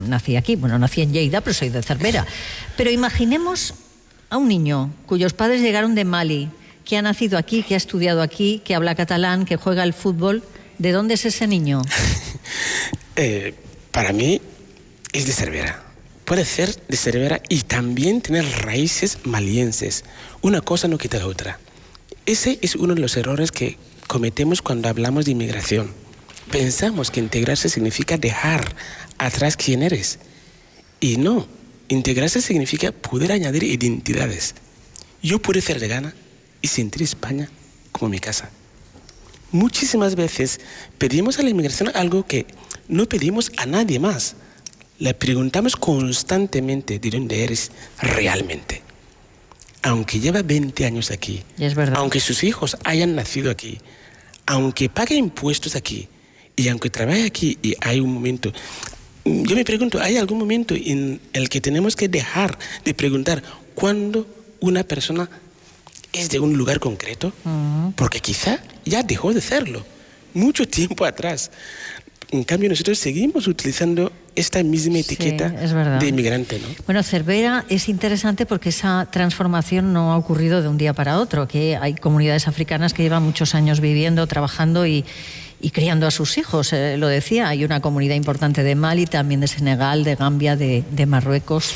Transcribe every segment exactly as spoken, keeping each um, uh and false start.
nací aquí, bueno, nací en Lleida, pero soy de Cervera. Pero imaginemos a un niño cuyos padres llegaron de Mali, que ha nacido aquí, que ha estudiado aquí, que habla catalán, que juega al fútbol. ¿De dónde es ese niño? eh, para mí es de Cervera. Puede ser de Cervera y también tener raíces malienses. Una cosa no quita la otra. Ese es uno de los errores que cometemos cuando hablamos de inmigración. Pensamos que integrarse significa dejar atrás quién eres. Y no, integrarse significa poder añadir identidades. Yo pude ser de Ghana y sentir España como mi casa. Muchísimas veces pedimos a la inmigración algo que no pedimos a nadie más. Le preguntamos constantemente de dónde eres realmente. Aunque lleva veinte años aquí, es verdad. Aunque sus hijos hayan nacido aquí, aunque pague impuestos aquí, y aunque trabaje aquí, y hay un momento... Yo me pregunto, ¿hay algún momento en el que tenemos que dejar de preguntar cuándo una persona es de un lugar concreto? Uh-huh. Porque quizá ya dejó de serlo mucho tiempo atrás. En cambio, nosotros seguimos utilizando esta misma etiqueta sí, de inmigrante, ¿no? Bueno, Cervera es interesante porque esa transformación no ha ocurrido de un día para otro, que hay comunidades africanas que llevan muchos años viviendo, trabajando y, y criando a sus hijos. Eh, lo decía, hay una comunidad importante de Mali, también de Senegal, de Gambia, de, de Marruecos.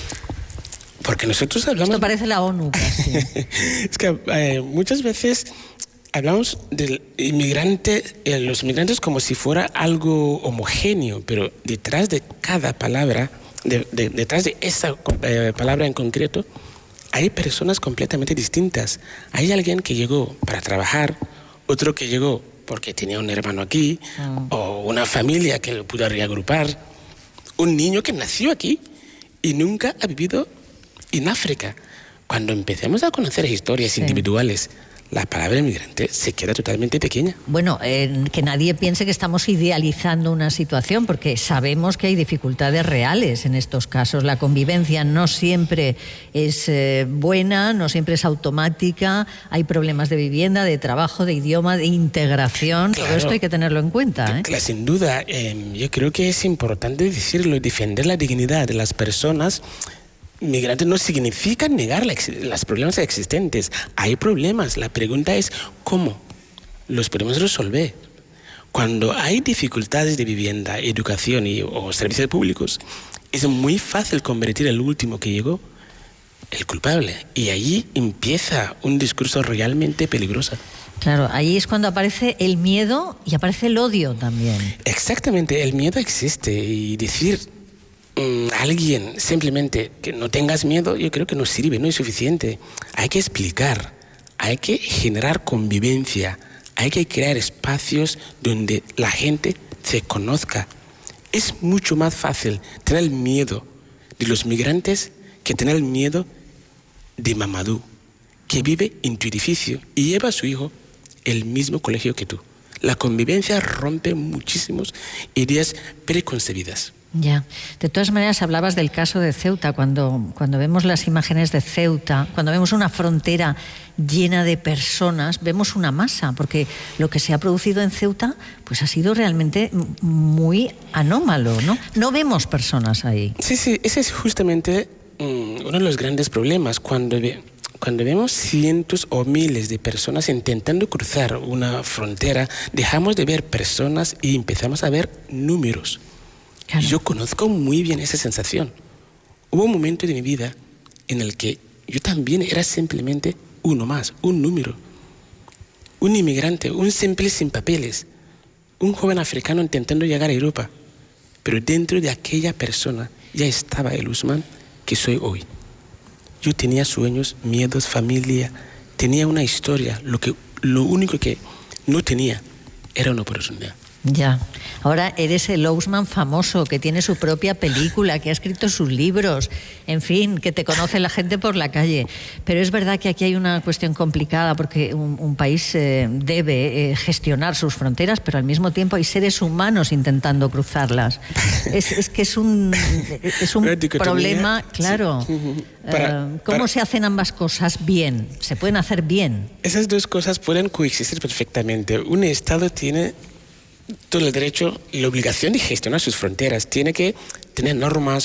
Porque nosotros hablamos... Esto parece la ONU casi. Es que eh, muchas veces hablamos del inmigrante, eh, los inmigrantes como si fuera algo homogéneo, pero detrás de cada palabra, de, de, detrás de esa eh, palabra en concreto, hay personas completamente distintas. Hay alguien que llegó para trabajar, otro que llegó porque tenía un hermano aquí, mm. o una familia que lo pudo reagrupar, un niño que nació aquí y nunca ha vivido en África. Cuando empecemos a conocer historias sí. individuales, la palabra inmigrante se queda totalmente pequeña. Bueno, eh, que nadie piense que estamos idealizando una situación, porque sabemos que hay dificultades reales en estos casos. La convivencia no siempre es eh, buena, no siempre es automática. Hay problemas de vivienda, de trabajo, de idioma, de integración. Claro, todo esto hay que tenerlo en cuenta, ¿eh? Claro, sin duda. Eh, yo creo que es importante decirlo, defender la dignidad de las personas. Migrantes no significa negar la, los problemas existentes. Hay problemas. La pregunta es ¿cómo los podemos resolver? Cuando hay dificultades de vivienda, educación y, o servicios públicos, es muy fácil convertir el último que llegó el culpable. Y allí empieza un discurso realmente peligroso. Claro, ahí es cuando aparece el miedo y aparece el odio también. Exactamente, el miedo existe y decir... alguien simplemente que no tengas miedo, yo creo que no sirve, no es suficiente. Hay que explicar, hay que generar convivencia, hay que crear espacios donde la gente se conozca. Es mucho más fácil tener el miedo de los migrantes que tener el miedo de Mamadou, que vive en tu edificio y lleva a su hijo el mismo colegio que tú. La convivencia rompe muchísimas ideas preconcebidas. Ya. De todas maneras, hablabas del caso de Ceuta. Cuando, cuando vemos las imágenes de Ceuta, cuando vemos una frontera llena de personas, vemos una masa, porque lo que se ha producido en Ceuta pues ha sido realmente muy anómalo, ¿no? No vemos personas ahí. Sí, sí, ese es justamente um, uno de los grandes problemas. Cuando, ve, cuando vemos cientos o miles de personas intentando cruzar una frontera, dejamos de ver personas y empezamos a ver números. Claro. Yo conozco muy bien esa sensación. Hubo un momento de mi vida en el que yo también era simplemente uno más, un número. Un inmigrante, un simple sin papeles. Un joven africano intentando llegar a Europa. Pero dentro de aquella persona ya estaba el Usman que soy hoy. Yo tenía sueños, miedos, familia. Tenía una historia. Lo, que, lo único que no tenía era una oportunidad. Ya. Ahora eres el Ousmane famoso, que tiene su propia película, que ha escrito sus libros, en fin, que te conoce la gente por la calle. Pero es verdad que aquí hay una cuestión complicada, porque un, un país eh, debe eh, gestionar sus fronteras, pero al mismo tiempo hay seres humanos intentando cruzarlas. Es, es que es un, es un problema, claro. Sí. Para, uh, ¿Cómo para... se hacen ambas cosas bien? ¿Se pueden hacer bien? Esas dos cosas pueden coexistir perfectamente. Un Estado tiene todo el derecho y la obligación de gestionar sus fronteras. Tiene que tener normas